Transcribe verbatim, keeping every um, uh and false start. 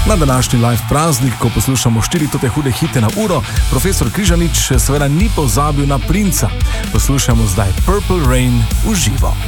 Na današnji live praznik, ko poslušamo štiri tote hude hite na uro, profesor Križanič seveda ni pozabil na Princa. Poslušamo zdaj Purple Rain v živo.